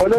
Hola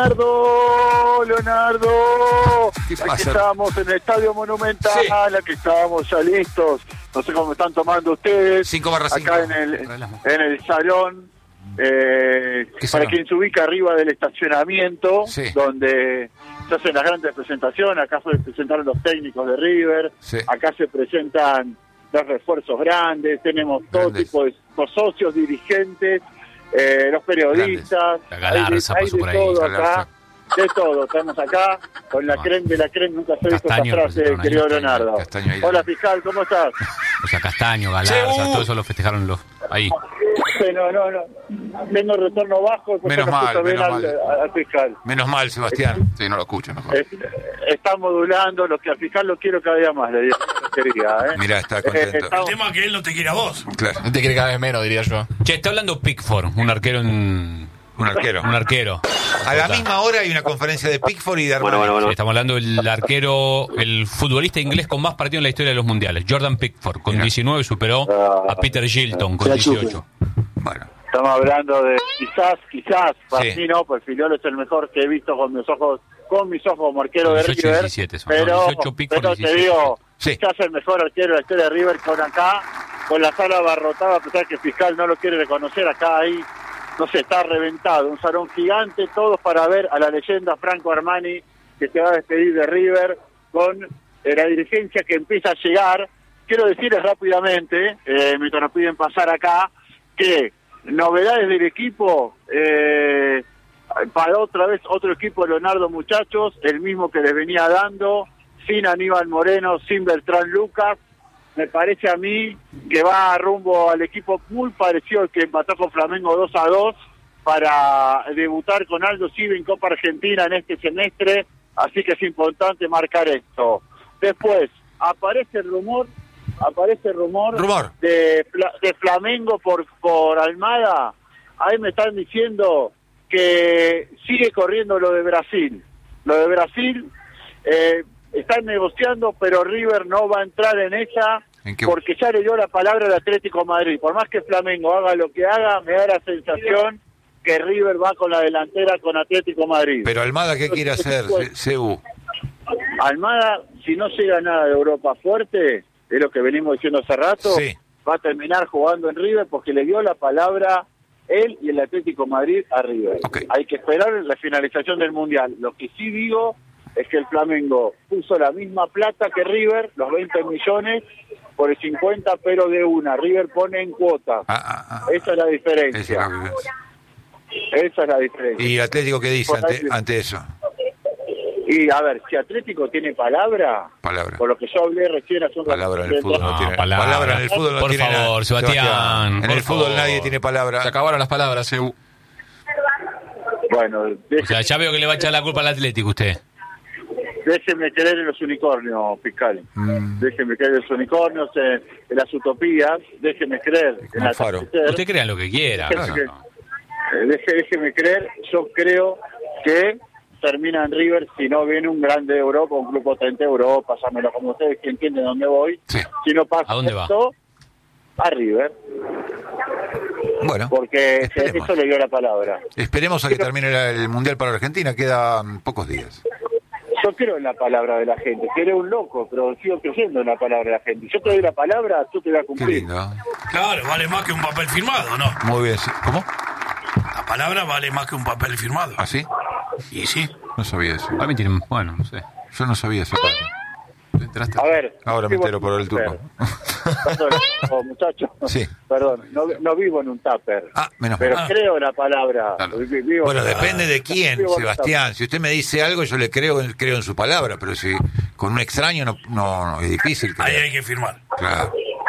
Leonardo. ¿Qué Aquí pasa? estamos en el Estadio Monumental, Sí. aquí estamos ya listos. No sé cómo están tomando ustedes. 5/5. Acá en el salón, para salón? quien se ubica arriba del estacionamiento, Sí. donde se hacen las grandes presentaciones. Acá se presentaron los técnicos de River, Sí. acá se presentan los refuerzos grandes, tenemos todo Grandes. tipo de los socios, dirigentes, los periodistas, La Galarza hay pasó de por ahí, todo Galarza. acá, de todo, estamos acá con la Ah. creme de la creme, nunca se ha visto esta Castaño frase, presentaron ahí, querido Castaño, Leonardo. Castaño ahí. Hola fiscal, ¿cómo estás? O sea, Castaño, Galarza, todo eso lo festejaron ahí. Sí, no, tengo retorno bajo, entonces Menos no mal, escucho bien menos mal. al fiscal. Menos mal, Sebastián. Sí, no lo escucho mejor. Está modulando, lo que al fiscal lo quiero cada día más, le digo, quería, Mirá, está contento. estamos- El tema es que él no te quiere a vos. Claro, No te quiere cada vez menos, diría yo. Che, está hablando Pickford, un arquero un arquero. Un arquero. A la misma hora hay una conferencia de Pickford y de Armani. Sí, estamos hablando del arquero, el futbolista inglés con más partidos en la historia de los mundiales, Jordan Pickford, con 19 superó a Peter Shilton con 18. Bueno, Estamos hablando de quizás, para Sí. mí no, pues Filiolo es el mejor que he visto con mis ojos como arquero de 18 y River, 17 son, pero, ¿no? 18 Pickford, pero te 17. digo, Sí. quizás el mejor arquero de la historia de River con la sala abarrotada, a pesar que el fiscal no lo quiere reconocer, acá ahí, no sé, está reventado, un salón gigante, todos para ver a la leyenda Franco Armani, que se va a despedir de River con la dirigencia que empieza a llegar. Quiero decirles rápidamente, mientras nos piden pasar acá, que novedades del equipo, para otra vez otro equipo de Leonardo, muchachos, el mismo que les venía dando, sin Aníbal Moreno, sin Beltrán Lucas. Me parece a mí que va rumbo al equipo muy parecido al que empató con Flamengo 2-2 para debutar con Aldo Civi en Copa Argentina en este semestre, así que es importante marcar esto. Después, aparece el rumor de Flamengo por Almada. Ahí me están diciendo que sigue corriendo lo de Brasil. Están negociando, pero River no va a entrar en ella porque ya le dio la palabra al Atlético de Madrid. Por más que Flamengo haga lo que haga, me da la sensación que River va con la delantera con Atlético de Madrid. pero Almada, ¿qué quiere hacer, CU? Almada, si no llega nada de Europa fuerte, es lo que venimos diciendo hace rato, Sí. va a terminar jugando en River porque le dio la palabra él y el Atlético de Madrid a River. Ok. Hay que esperar la finalización del Mundial. Lo que sí digo es que el Flamengo puso la misma plata que River, los 20 millones, por el 50, pero de una. River pone en cuota. Esa es la diferencia. Esa es la diferencia. ¿Y Atlético qué dice ante eso? Y a ver, si Atlético tiene palabra, Palabra. por lo que yo hablé recién hace un Palabra en el fútbol no No, tiene. palabra. Palabra en el fútbol no Por tiene favor, nada. Sebastián, En por el fútbol favor. nadie tiene palabra. Se acabaron las palabras, Bueno, O sea, ya veo que le va a echar la culpa al Atlético usted. déjenme creer en los unicornios, fiscal. Déjenme creer en los unicornios, en las utopías. Déjenme creer en la Alfaro. Usted crea lo que quiera. Déjeme, No. déjeme creer. Yo creo que termina en River si no viene un grande de Europa, un club potente de Europa, llámelo como ustedes, que entienden dónde voy. Sí. Si no pasa ¿A dónde va? esto, a River, Bueno, porque esperemos. eso le dio la palabra. Esperemos a que termine el Mundial para Argentina, quedan pocos días. Yo creo en la palabra de la gente, que eres un loco, pero sigo creyendo en la palabra de la gente. Yo te doy la palabra, tú te vas a Qué cumplir. lindo. Claro, vale más que un papel firmado, ¿no? Muy bien. sí. ¿Cómo? La palabra vale más que un papel firmado. ¿Así? Y sí. No sabía eso. Para mí tienen, bueno, no sé. Yo no sabía eso. ¿Te enteraste? A ver. Ahora me entero por el turno. Perdón, muchachos. Sí. Perdón, no vivo en un tupper. Menos Pero mal. creo en la palabra. Claro. Vivo- Bueno, depende de quién, Vivo en un Sebastián. Si usted me dice algo, yo le creo en su palabra, pero si con un extraño no es difícil. Ahí creer. hay que firmar. Claro.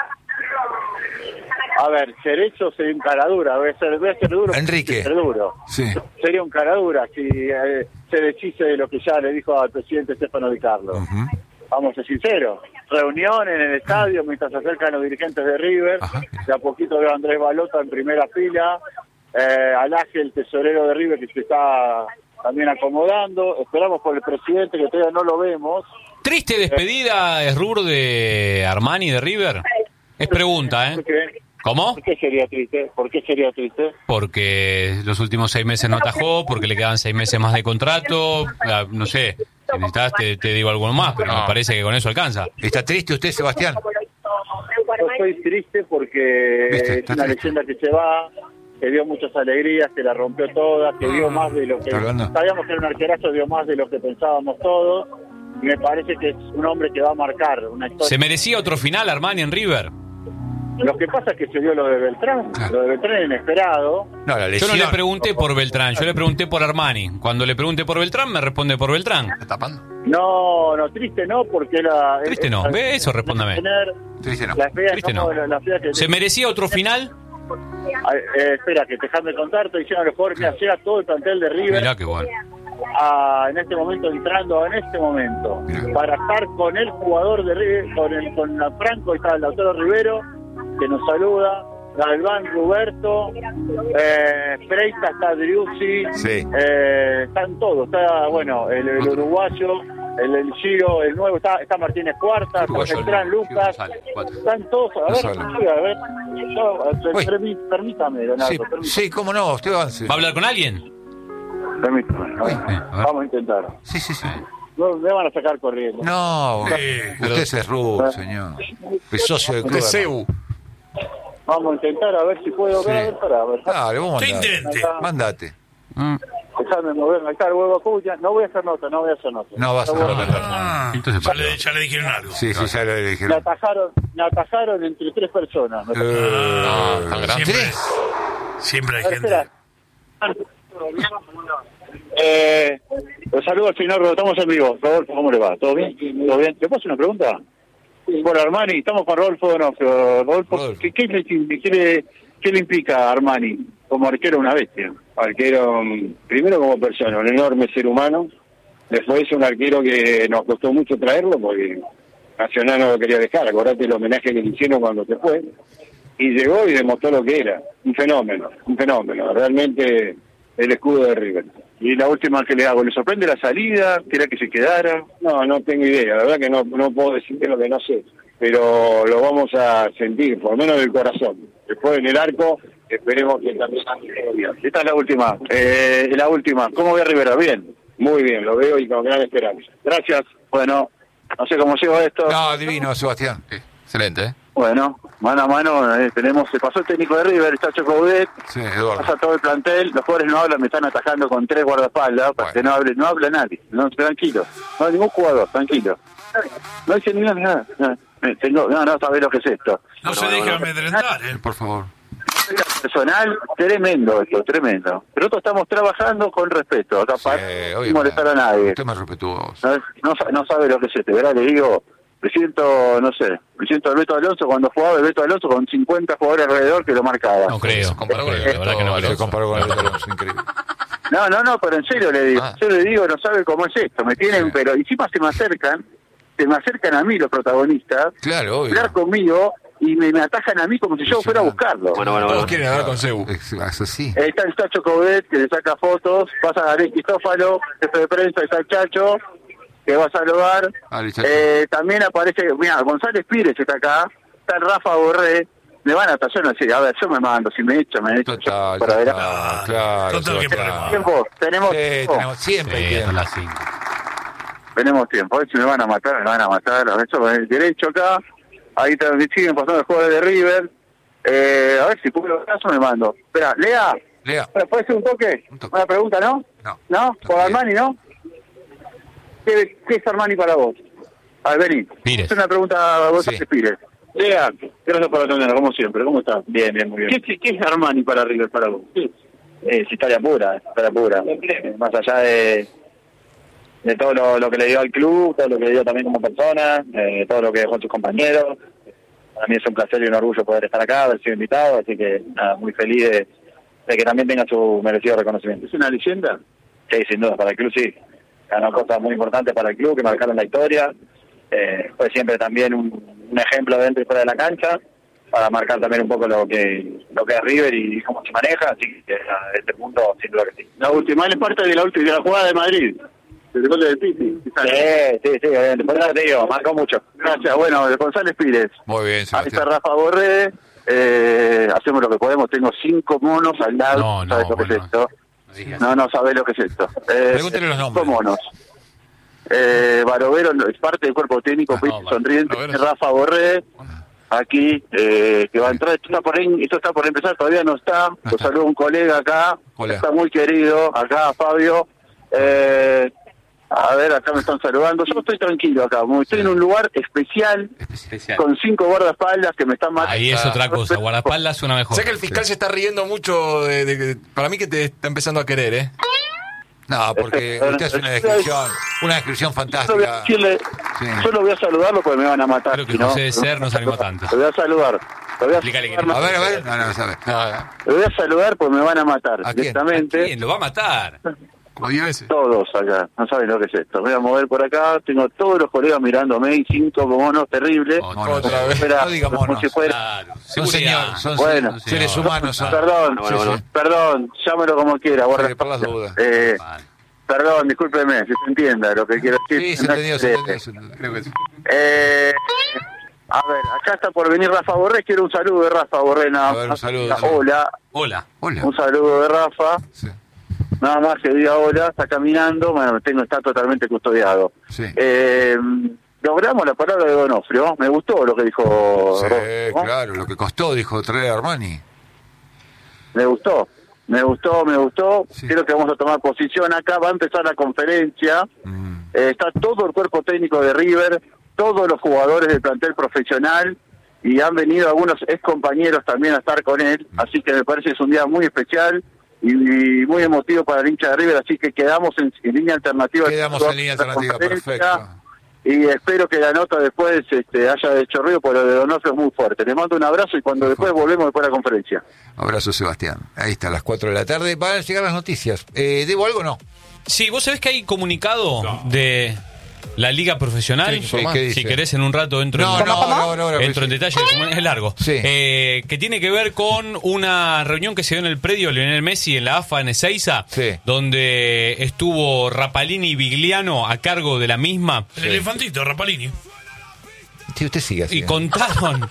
A ver, Cerezo sería un caradura. Voy a ser duro. Enrique. Ser duro. Sí. Sería un caradura si se deshice de lo que ya le dijo al presidente Estefano Di Carlo. Ujú. Vamos a ser sinceros. Reunión en el estadio mientras se acercan los dirigentes de River. Ajá. De a poquito veo a Andrés Balota en primera fila. Al Ángel, tesorero de River, que se está también acomodando. Esperamos por el presidente, que todavía no lo vemos. Triste despedida es rubro de Armani de River. Es pregunta, ¿eh? Porque ¿Cómo? ¿Por qué sería triste? ¿Por qué sería triste? Porque los últimos 6 meses no atajó, porque le quedan 6 meses más de contrato, no sé, si necesitas te digo algo más, pero me parece que con eso alcanza. ¿Está triste usted, Sebastián? Yo estoy triste porque ¿Viste? es Está una triste. leyenda que se va, que dio muchas alegrías, que la rompió toda, que dio más de lo que... ¿Está hablando? Sabíamos que era un arquerazo, dio más de lo que pensábamos todos. Y me parece que es un hombre que va a marcar una historia. ¿Se merecía otro final Armani en River? Lo que pasa es que se dio lo de Beltrán, lo de Beltrán inesperado. No, la Yo lesión. no le pregunté por Beltrán, yo le pregunté por Armani. Cuando le pregunté por Beltrán, me responde por Beltrán. ¿Está tapando? No, triste no, porque la... Triste no, ve eso, respóndame. Triste no. La fea, Triste no. la fea que... ¿Se merecía otro final? espera, que déjame contar, estoy diciendo a los jugadores, mira, llega todo el plantel de River. Mirá qué bueno. En este momento, entrando en este momento, Mirá. para estar con el jugador de River, con la Franco, está el Lautaro Rivero, que nos saluda, Galván, Roberto, Freita, está Driussi, Sí. están todos, está, bueno, el uruguayo, el Giro, el nuevo, está Martínez Cuarta, Uruguayo, Beltrán, el Lucas, Giro sale, 4. están todos, a ver, sale. a ver, yo, Uy. permítame, Donato, Sí, permítame. sí, cómo no, usted avance. ¿Va a hablar con alguien? Permítame, a ver. a ver. Vamos a intentar. Sí, sí, sí. No, me van a sacar corriendo. No, usted es rudo, señor. Es socio del club. De CEU. Vamos a intentar a ver si puedo Sí. ver. Para ver. Dale, vamos a Usted mandar. intente. Mándate. Dejadme moverme. Ahí está el huevo Acuña. No voy a hacer nota, no voy a hacer nota. No vas a voy hacer nota. Ah, Entonces, ya le dijeron algo. Sí, sí, ya lo Me dijeron. atajaron entre 3 personas. tan grande. Siempre, ¿Tres? siempre hay A ver, gente. espera. Los saludo al señor, estamos en vivo. Rodolfo, ¿cómo le va? ¿Todo bien? ¿Todo bien? ¿Le puedo hacer una pregunta? Por Armani, estamos con Rodolfo Donofrio. Rodolfo, Rodolfo. ¿qué le implica a Armani como arquero una bestia? Arquero, primero como persona, un enorme ser humano. Después un arquero que nos costó mucho traerlo porque Nacional no lo quería dejar. Acordate el homenaje que le hicieron cuando se fue. Y llegó y demostró lo que era. Un fenómeno. Realmente el escudo de River. Y la última que le hago, ¿le sorprende la salida? ¿Quiera que se quedara? No tengo idea. La verdad que no puedo decirte lo que no sé. Pero lo vamos a sentir, por lo menos del corazón. Después en el arco, esperemos que también ande bien. Esta es la última. La última. ¿Cómo ve a Rivera? ¿Bien? Muy bien, lo veo y con gran esperanza. Gracias. Bueno, no sé cómo llevo esto. No, divino, Sebastián. Sí, excelente, ¿eh? Bueno, mano a mano tenemos, se pasó el técnico de River, está Chacho Coudet, Sí, Eduardo. pasa todo el plantel, los jugadores no hablan, me están atajando con 3 guardaespaldas, para que no habla nadie, no, tranquilo, no hay ningún jugador, tranquilo. No dicen nada. No sabés lo que es esto. No se deje amedrentar, ¿eh? Por favor. Personal, tremendo esto, tremendo. Pero nosotros estamos trabajando con respeto, acá para obviamente. no molestar a nadie. Usted es más respetuoso. No sabe lo que es esto, ¿verdad? Le digo, me siento el Beto Alonso cuando jugaba el Beto Alonso con 50 jugadores alrededor que lo marcaban. No creo. Se comparó con el La verdad que no. Se comparó con el Alonso, increíble. No, pero en serio le digo, no sabe cómo es esto, me tienen, Sí. pero encima se me acercan a mí los protagonistas, Claro, obvio. hablar conmigo y me atajan a mí como si yo fuera a buscarlo. Todos quieren hablar con CEU. Es así. Está el Chacho Coudet que le saca fotos, pasa a Alex Cristófalo, jefe de prensa, está el Chacho, que va a saludar. Dale, Chacho. También aparece, mira, González Pires está acá, está el Rafa Borré, me van a tallar, no sé, a ver, yo me mando, si me echo, Total, para ver. claro, Total, ¿qué Sebastián. Tiempo, tenemos Sí, tiempo. tenemos siempre Sí, tiempo. son las 5. Tenemos tiempo, a ver si me van a matar, eso el derecho acá, ahí siguen pasando los jugadores de River, a ver si puedo caso me mando. Espera, Lea, ¿puede ser un toque? Un toque. Una pregunta, ¿no? No. ¿No? ¿Por Armani, no? ¿Qué es Armani para vos? A ver, vení. Pires. Es una pregunta a vos, Sí. Pires. Lea, gracias por atendernos, como siempre, ¿cómo estás? Bien, muy bien. ¿Qué es Armani para River, para vos? Es historia pura. Más allá de todo lo que le dio al club, todo lo que le dio también como persona, todo lo que dejó a sus compañeros. Para mí es un placer y un orgullo poder estar acá, haber sido invitado, así que nada, muy feliz de que también tenga su merecido reconocimiento. ¿Es una leyenda? Sí, sin duda, para el club sí. Ganó cosas muy importantes para el club que marcaron la historia. Fue siempre también un ejemplo dentro y fuera de la cancha para marcar también un poco lo que es River y cómo se maneja, así que a este punto sin duda que sí. La última, él es parte de la jugada de Madrid. El gol del Piti. Sí, obviamente. Por eso te digo, marcó mucho. Gracias. Bueno, González Pires. Muy bien, Ahí está Sebastián. Rafa Borré, hacemos lo que podemos. Tengo 5 monos al lado. No, ¿Sabes lo que es esto? No sabés lo que es esto. Pregúntale los nombres. 5 monos. Barovero es parte del cuerpo técnico, sonriente. Rafa Borré, aquí, que va a entrar. Esto está por empezar, todavía no está. Lo saludo a un colega acá. Hola. Está muy querido. Acá, Fabio. A ver, acá me están saludando. Yo estoy tranquilo acá. Estoy en un lugar especial. Con 5 guardaespaldas que me están matando. Ahí es otra cosa. Guardaespaldas suena mejor. Sé que el fiscal se está riendo mucho para mí que te está empezando a querer, ¿eh? No, porque usted hace una descripción fantástica. Yo lo voy a saludarlo porque me van a matar. Creo que José de Ser no se animó tanto. Lo voy a saludar. Explícale quién es. A ver. No sabe. Lo voy a saludar porque me van a matar ¿A quién? directamente. ¿Quién lo va a matar? Como 10 veces. Todos acá, no saben lo que es esto. Me voy a mover por acá, tengo todos los colegas mirándome y 5 monos terribles. Otra vez. No diga monos. Claro. Son señores, son Bueno. seres humanos. Perdón, llámelo como quiera. Por las dudas. Perdón, discúlpeme, si se entienda lo que quiero decir. Sí, se entendió. Creo que sí. A ver, acá está por venir Rafa Borré, quiero un saludo de Rafa Borré. A ver, un saludo. Hola. Hola. Un saludo de Rafa. Sí. Nada más que diga hola, está caminando, bueno, está totalmente custodiado. Sí. Logramos la palabra de Donofrio, me gustó lo que dijo. Sí, ¿no? claro, lo que costó, dijo traer Armani. Me gustó. Sí. Creo que vamos a tomar posición acá, va a empezar la conferencia. Está todo el cuerpo técnico de River, todos los jugadores del plantel profesional, y han venido algunos ex compañeros también a estar con él, así que me parece que es un día muy especial y muy emotivo para el hincha de River, así que quedamos en línea alternativa. Quedamos en línea alternativa, perfecto. Y espero que la nota después haya hecho ruido, porque lo de Donofrio es muy fuerte. Le mando un abrazo y cuando después volvemos después de la conferencia. Abrazo, Sebastián. Ahí está, a las 4 de la tarde. Van a llegar las noticias. ¿Debo algo o no? Sí, vos sabés que hay comunicado de la Liga Profesional. Sí, ¿qué dice? Si querés en un rato entro en detalle, es largo. Sí. Que tiene que ver con una reunión que se dio en el predio Lionel Messi en la AFA en Ezeiza, donde estuvo Rapalini y Vigliano a cargo de la misma. El elefantito, Rapalini. Sí, usted sigue así. Y contaron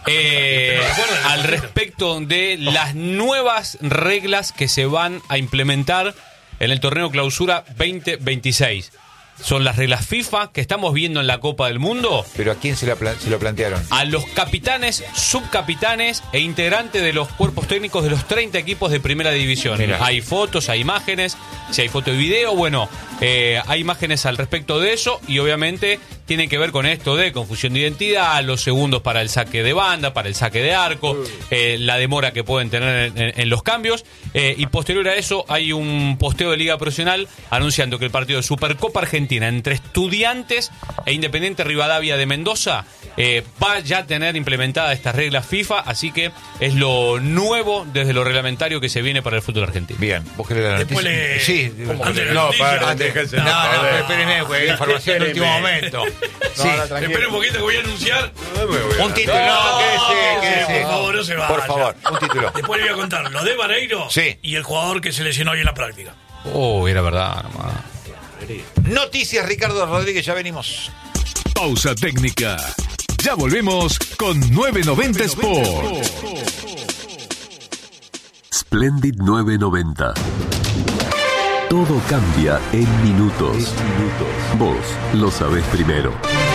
al respecto de las nuevas reglas que se van a implementar en el torneo Clausura 2026. Son las reglas FIFA que estamos viendo en la Copa del Mundo. ¿Pero a quién se lo plantearon? A los capitanes, subcapitanes e integrantes de los cuerpos técnicos de los 30 equipos de primera división. Mirá. Hay fotos, hay imágenes, si hay foto y video, bueno, hay imágenes al respecto de eso y obviamente tiene que ver con esto de confusión de identidad, los segundos para el saque de banda, para el saque de arco, la demora que pueden tener en los cambios, y posterior a eso hay un posteo de Liga Profesional anunciando que el partido de Supercopa Argentina entre Estudiantes e Independiente Rivadavia de Mendoza va ya a tener implementada estas reglas FIFA, así que es lo nuevo desde lo reglamentario que se viene para el fútbol argentino. Bien, vos querés la Después noticia. Sí, antes espéreme, güey, información de último momento. Sí. Espera un poquito que voy a anunciar. Un título, Por favor, no se va. Por favor, un título. Después le voy a contar lo de Vareiro y el jugador que se lesionó hoy en la práctica. Oh, era verdad nomás. Noticias, Ricardo Rodríguez, ya venimos. Pausa técnica. Ya volvemos con 990 Sport. Splendid 990. Todo cambia en minutos. Vos lo sabés primero.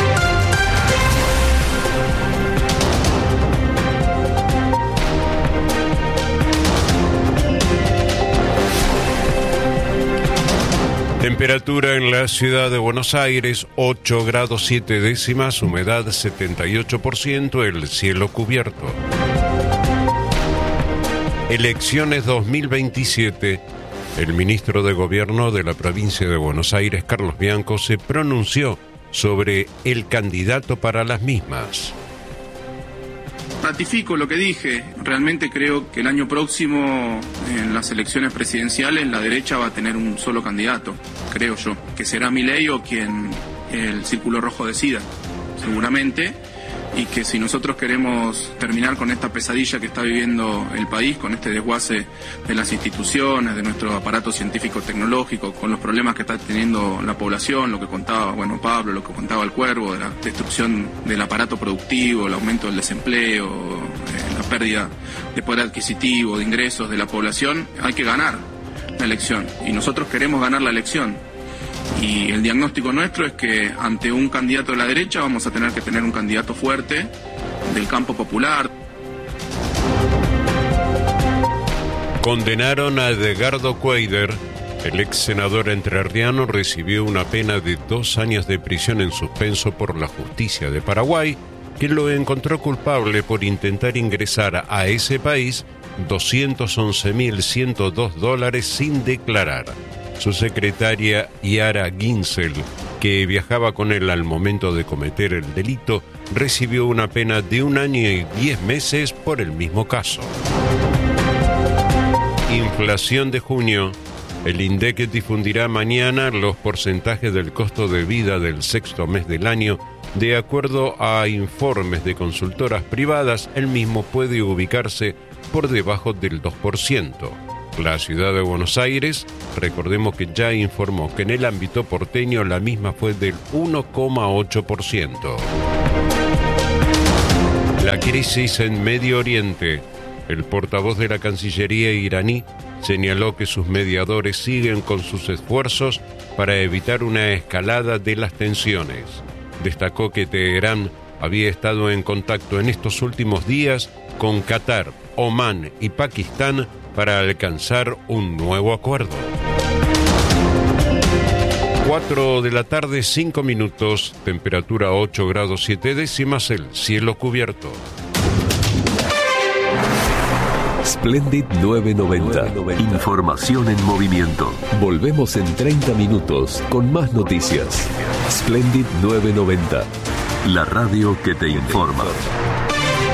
Temperatura en la ciudad de Buenos Aires, 8 grados 7 décimas, humedad 78%, el cielo cubierto. Elecciones 2027. El ministro de Gobierno de la provincia de Buenos Aires, Carlos Bianco, se pronunció sobre el candidato para las mismas. Ratifico lo que dije. Realmente creo que el año próximo, en las elecciones presidenciales, la derecha va a tener un solo candidato, creo yo, que será Milei o quien el Círculo Rojo decida, seguramente, y que si nosotros queremos terminar con esta pesadilla que está viviendo el país, con este desguace de las instituciones, de nuestro aparato científico-tecnológico, con los problemas que está teniendo la población, lo que contaba, Pablo, lo que contaba el Cuervo, de la destrucción del aparato productivo, el aumento del desempleo, la pérdida de poder adquisitivo, de ingresos de la población, hay que ganar la elección. Y nosotros queremos ganar la elección. Y el diagnóstico nuestro es que ante un candidato de la derecha vamos a tener que tener un candidato fuerte del campo popular. Condenaron a Edgardo Cuéllar. El ex senador entrerriano recibió una pena de 2 años de prisión en suspenso por la justicia de Paraguay, que lo encontró culpable por intentar ingresar a ese país $211.102 sin declarar. Su secretaria, Yara Ginsel, que viajaba con él al momento de cometer el delito, recibió una pena de 1 año y 10 meses por el mismo caso. Inflación de junio. El INDEC difundirá mañana los porcentajes del costo de vida del 6º mes del año. De acuerdo a informes de consultoras privadas, el mismo puede ubicarse por debajo del 2%. La ciudad de Buenos Aires, recordemos que ya informó que en el ámbito porteño la misma fue del 1,8%. La crisis en Medio Oriente. El portavoz de la Cancillería iraní señaló que sus mediadores siguen con sus esfuerzos para evitar una escalada de las tensiones. Destacó que Teherán había estado en contacto en estos últimos días con Qatar, Omán y Pakistán para alcanzar un nuevo acuerdo. 4 de la tarde, 5 minutos, temperatura 8 grados 7 décimas, el cielo cubierto. Splendid 990. Información en movimiento. Volvemos en 30 minutos con más noticias. Splendid 990. La radio que te informa.